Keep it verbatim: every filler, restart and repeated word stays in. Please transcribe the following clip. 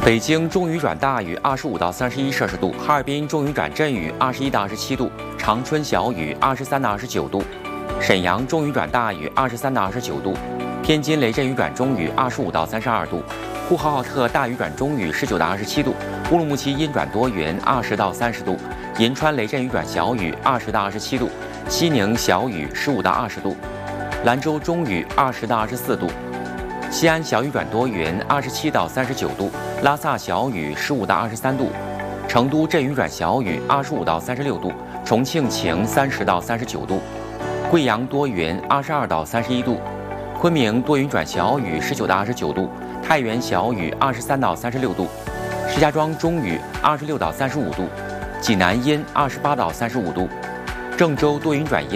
北京中雨转大雨，二十五到三十一摄氏度；哈尔滨中雨转阵雨，二十一到二十七度；长春小雨，二十三到二十九度；沈阳中雨转大雨，二十三到二十九度；天津雷阵雨转中雨，二十五到三十二度；呼和浩特大雨转中雨，十九到二十七度；乌鲁木齐阴转多云，二十到三十度；银川雷阵雨转小雨，二十到二十七度；西宁小雨，十五到二十度；兰州中雨，二十到二十四度；西安小雨转多云，二十七到三十九度；拉萨小雨，十五到二十三度；成都阵雨转小雨，二十五到三十六度；重庆晴，三十到三十九度；贵阳多云，二十二到三十一度；昆明多云转小雨，十九到二十九度；太原小雨，二十三到三十六度；石家庄中雨，二十六到三十五度；济南阴，二十八到三十五度；郑州多云转阴。